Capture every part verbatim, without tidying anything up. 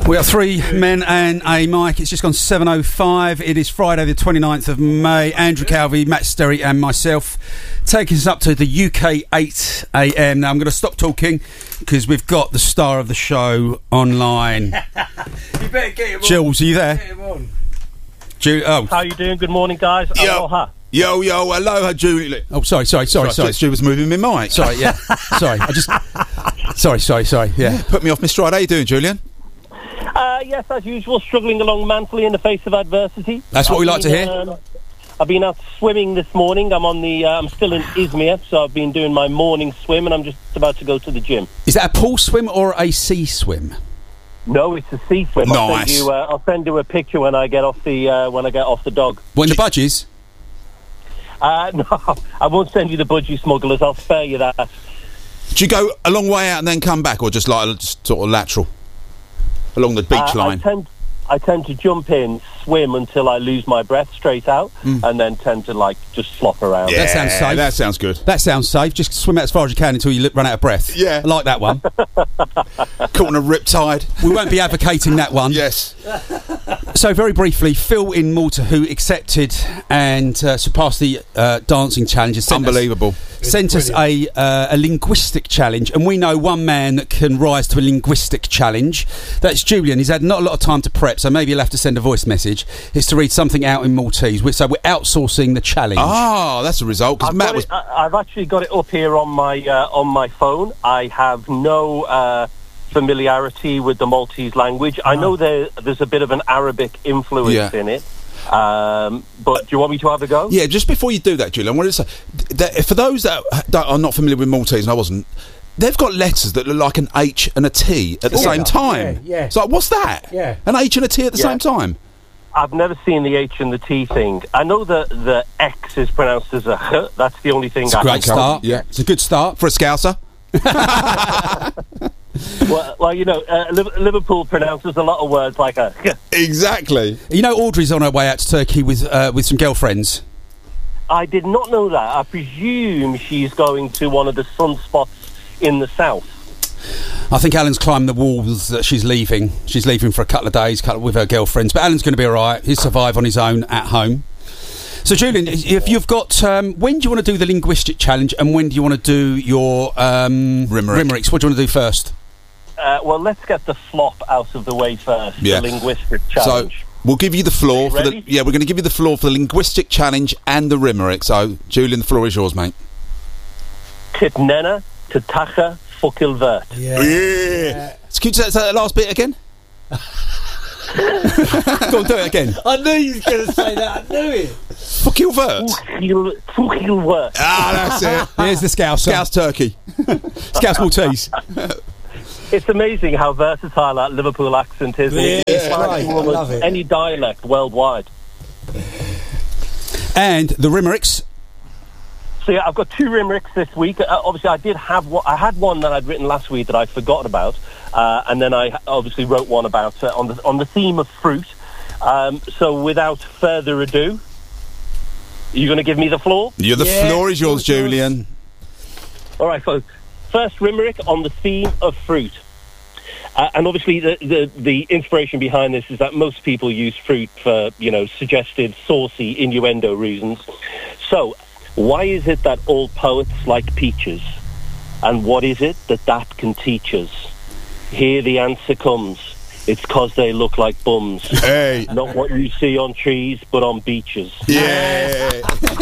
We are three men and a mic. It's just gone seven oh five. It is Friday the twenty-ninth of May. Andrew Calvey, Matt Sterry and myself taking us up to the U K eight a m. Now I'm going to stop talking because we've got the star of the show online. You better get him on. Jules, are you there? Get him on. Ju- oh. How you doing? Good morning, guys. Yo. Aloha. Yo, yo, hello, Julie. Oh, sorry, sorry, sorry, sorry. Stu was moving me mic. Sorry, yeah. Sorry, I just... Sorry, sorry, sorry, yeah. Put me off my stride. How you doing, Julian? Uh, yes, as usual, struggling along manfully in the face of adversity. That's what I've we like to been, hear. Um, I've been out swimming this morning. I'm on the. Uh, I'm still in Izmir, so I've been doing my morning swim, and I'm just about to go to the gym. Is that a pool swim or a sea swim? No, it's a sea swim. I'll send Nice. you. Uh, I'll send you a picture when I get off the uh, when I get off the dog. What, in the budgies? Uh, no, I won't send you the budgie smugglers. I'll spare you that. Do you go a long way out and then come back, or just like just sort of lateral along the beach Uh, line? I tend, I tend to jump in, swim until I lose my breath straight out, Mm. and then tend to like just flop around. Yeah, That sounds safe. That sounds good. That sounds safe. Just swim out as far as you can until you li- run out of breath. Yeah. I like that one. Caught on a riptide. We won't be advocating that one. Yes. So very briefly, Phil in Malta, who accepted and uh, surpassed the uh, dancing challenges, sent Unbelievable. us, sent us a, uh, a linguistic challenge, and we know one man that can rise to a linguistic challenge. That's Julian. He's had not a lot of time to prep, so maybe he'll have to send a voice message. Is to read something out in Maltese. We're, so we're outsourcing the challenge. Ah, that's a result, because I've, Matt got was... it, I, I've actually got it up here on my uh, on my phone. I have no uh, familiarity with the Maltese language. I know there there's a bit of an Arabic influence Yeah. in it. Um, but do you want me to have a go? Yeah, just before you do that, Julian, I wanted to say, that for those that that are not familiar with Maltese, and I wasn't, they've got letters that look like an H and a T at the Yeah. same time. Yeah, yeah. It's like, what's that? Yeah. An H and a T at the Yeah. same time? I've never seen the H and the T thing. I know that the X is pronounced as a H. That's the only thing It's a I great can start. Yeah. It's a good start. For a Scouser? Well, well, you know, uh, Liv- Liverpool pronounces a lot of words like a. Exactly. You know, Audrey's on her way out to Turkey with uh, with some girlfriends. I did not know that. I presume she's going to one of the sunspots in the south. I think Alan's climbed the walls that she's leaving. She's leaving for a couple of days couple, with her girlfriends. But Alan's going to be all right. He'll survive on his own at home. So, Julian, if you've got... Um, when do you want to do the linguistic challenge, and when do you want to do your... Um, Rimerick. Rimericks? What do you want to do first? Uh, well, let's get the flop out of the way first. Yeah. The linguistic So, challenge. we'll give you the floor for the... ready? Yeah, we're going to give you the floor for the linguistic challenge and the Rimerick. So, Julian, the floor is yours, mate. Kitnena tatacha fukilvert. Yeah. Yeah. So can you say that last bit again? Go on, do it again. I knew you was going to say that. I knew it. Fuck your vert. Fukilvert. Ah, that's it. Here's the Scouse. Scouse turkey. Scouse Maltese. It's amazing how versatile that Liverpool accent is. Yeah, It's it's like great. I almost love it. any dialect worldwide. And the Rimericks. So yeah, I've got two Rimericks this week. Uh, obviously, I did have one, I had one that I'd written last week that I forgot about, uh, and then I obviously wrote one about uh, on the on the theme of fruit. Um, so, without further ado, are you going to give me the floor? Yeah, the Yeah, floor is yours, floor is yours. Julian. All right, so first Limerick on the theme of fruit. Uh, and obviously the, the, the inspiration behind this is that most people use fruit for, you know, suggested saucy innuendo reasons. So, why is it that all poets like peaches? And what is it that that can teach us? Here the answer comes. It's 'cause they look like bums. Hey. Not what you see on trees, but on beaches. Yeah.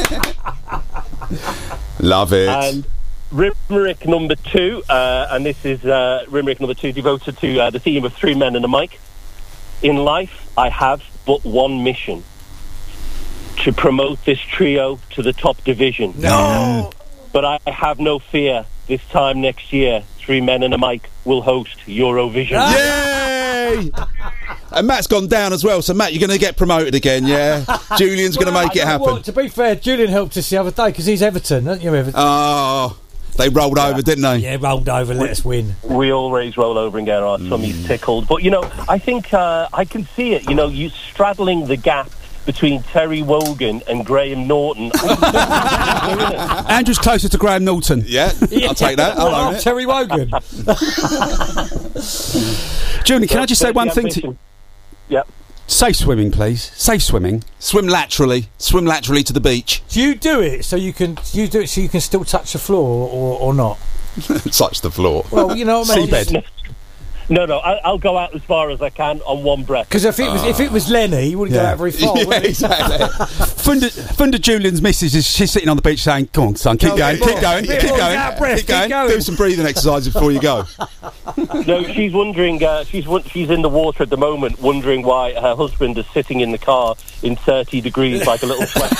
Love it. And Limerick number two, uh, and this is uh, Limerick number two devoted to uh, the theme of three men and a mic. In life, I have but one mission: to promote this trio to the top division. No. But I have no fear. This time next year, three men and a mic will host Eurovision. Yay! And Matt's gone down as well, so Matt, you're going to get promoted again, yeah? Julian's going to Well, make it I- happen. well, to be fair, Julian helped us the other day because he's Everton, aren't you, Everton? Oh, they rolled over, didn't they? yeah, rolled over, let us win. We always roll over and get our tummies tickled. But, you know, I think uh, I can see it, you know, you straddling the gap between Terry Wogan and Graham Norton. Andrew's closer to Graham Norton. Yeah, I'll take that. I'll own Oh, it. Terry Wogan. Julian, can So I just say there's one the thing to ambition. Yep. safe swimming, please? Safe swimming. Swim laterally. Swim laterally to the beach. Do you do it so you can? Do you do it so you can still touch the floor, or, or not? Touch the floor. Well, you know what I mean. Seabed. No, no, I, I'll go out as far as I can on one breath. Because if it was if it was Lenny, he wouldn't Yeah. go out very far. Yeah, would he? exactly. Funda, Funda Julian's missus is she's sitting on the beach saying, "Come on, son, keep Go, going, bit keep more, going, bit keep more, going, out of breath, keep going." keep going. Do some breathing exercises before you go. No, she's wondering. Uh, she's won- she's in the water at the moment, wondering why her husband is sitting in the car in thirty degrees like a little sweat.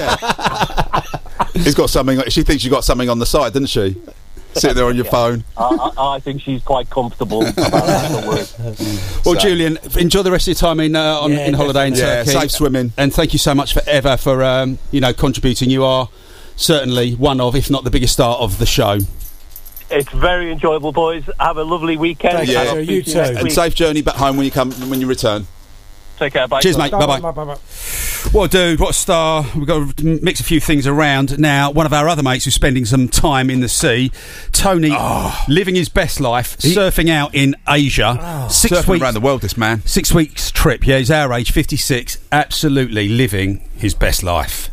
He's got something. She thinks you got something on the side, doesn't she? Sitting there on your phone. I, I, I think she's quite comfortable about that. Don't worry. Well, So- Julian, enjoy the rest of your time in uh, on, Yeah, in holiday in Yeah, Turkey. safe swimming. And thank you so much for ever for um, you know contributing. You are certainly one of, if not the biggest star of the show. It's very enjoyable, boys. Have a lovely weekend. Thank you. and I'll You speak to too. next And week. safe journey back home when you come when you return. Take care. Bye. Cheers, mate. Bye bye. Bye, bye, bye. What a dude, what a star. We've got to mix a few things around. Now, one of our other mates who's spending some time in the sea, Tony, living his best life, surfing out in Asia. Six Surfing weeks around the world, this man. Six weeks trip. Yeah, he's our age, fifty-six. Absolutely living his best life.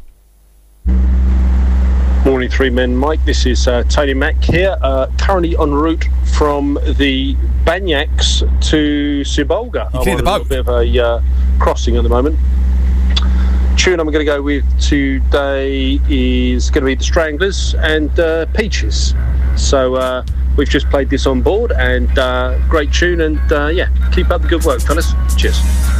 Morning, three men. Mike, this is uh, Tony Mack here, uh, currently en route from the Banyaks to Sibolga. You I'm clear on the a boat. little bit of a uh, crossing at the moment. Tune I'm going to go with today is going to be the Stranglers and uh, Peaches. So uh, we've just played this on board, and uh, great tune, and uh, yeah, keep up the good work, fellas. Cheers.